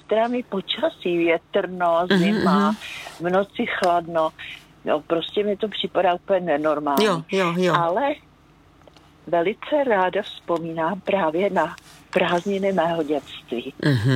extrémní počasí, větrno, zima, v noci chladno. No, prostě mi to připadá úplně nenormální. Jo. Ale velice ráda vzpomínám právě na prázdniny mého dětství.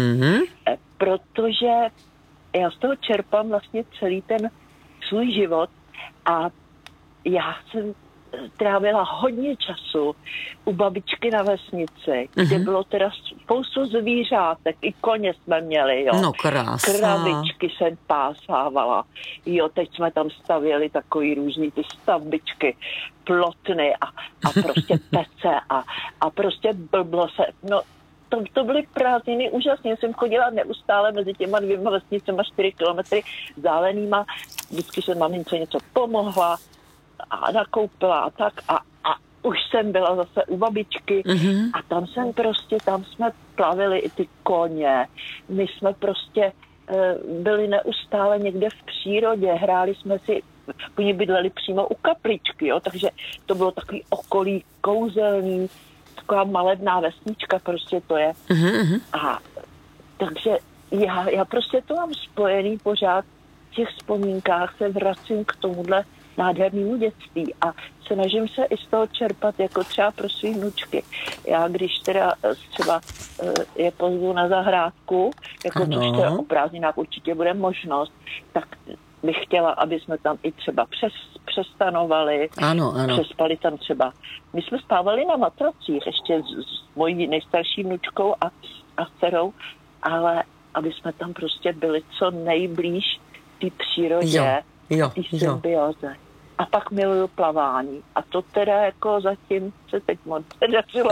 Protože já z toho čerpám vlastně celý ten svůj život a já jsem trávila hodně času u babičky na vesnici, kde bylo teda spoustu zvířátek, i koně jsme měli, jo. No krása. Kravičky jsem pásávala, jo, teď jsme tam stavěli takový různý ty stavbičky, plotny a prostě pece a prostě blblo se, no to byly prázdniny úžasně, jsem chodila neustále mezi těma 2 vesnicema 4 kilometry vzdálenýma, vždycky jsem mamince něco pomohla a nakoupila a tak a už jsem byla zase u babičky a tam jsme plavili i ty koně, my jsme prostě byli neustále někde v přírodě, hráli jsme si, oni bydleli přímo u kapličky, jo, takže to bylo takový okolí kouzelný, taková malebná vesnička, prostě to je. A takže já prostě to mám spojený pořád v těch vzpomínkách, se vracím k tomuhle nádhernému dětství a snažím se i z toho čerpat, jako třeba pro svý vnučky. Já když teda třeba je pozvu na zahrádku, jako což teda o prázdninách určitě bude možnost, tak bych chtěla, aby jsme tam i třeba přestanovali, přespali tam třeba. My jsme spávali na matracích ještě s mojí nejstarší vnučkou a dcerou, ale aby jsme tam prostě byli co nejblíž té přírodě, té symbioze. A pak miluju plavání. A to teda jako zatím se teď moc nedařilo.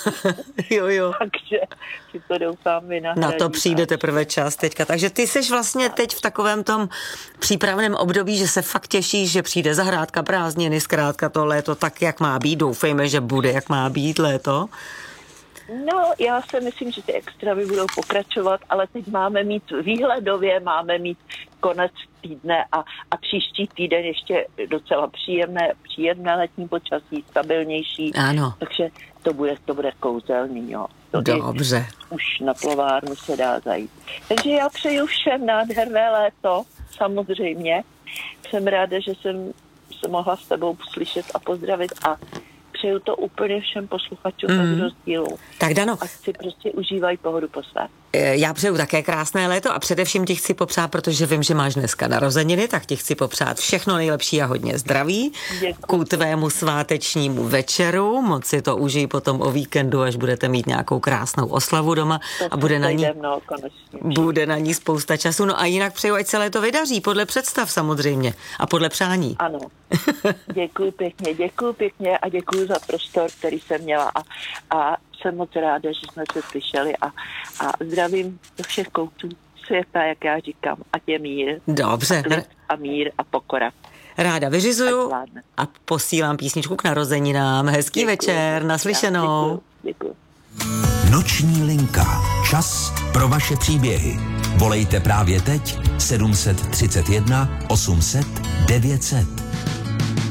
Takže si to doufám vynahradit. Na to přijde teprve čas teďka. Takže ty seš vlastně teď v takovém tom přípravném období, že se fakt těšíš, že přijde zahrádka, prázdniny, zkrátka to léto tak, jak má být. Doufejme, že bude, jak má být léto. No, já si myslím, že ty extravy budou pokračovat, ale teď máme mít výhledově, máme mít konec týdne a příští týden ještě docela příjemné letní počasí, stabilnější. Ano. Takže to bude kouzelný, jo. Dobře. Už na plovárnu se dá zajít. Takže já přeju všem nádherné léto, samozřejmě. Jsem ráda, že jsem se mohla s tebou slyšet a pozdravit a přeju to úplně všem posluchačům bez rozdílu. Tak Dano. Ať si prostě užívají pohodu po své. Já přeju také krásné léto a především ti chci popřát, protože vím, že máš dneska narozeniny, tak ti chci popřát všechno nejlepší a hodně zdraví. Děkuji. K tvému svátečnímu večeru. Moc si to užij potom o víkendu, až budete mít nějakou krásnou oslavu doma a bude na ní spousta času. No a jinak přeju, ať se léto vydaří, podle představ samozřejmě a podle přání. Ano. Děkuji pěkně a děkuji za prostor, který jsem měla a jsem moc ráda, že jsme se slyšeli a zdravím do všech koutů světa, jak já říkám, ať je mír. Dobře. A mír a pokora. Ráda vyřizuju a posílám písničku k narozeninám. Hezký večer, naslyšenou. Děkuji. Noční linka. Čas pro vaše příběhy. Volejte právě teď 731 800 900.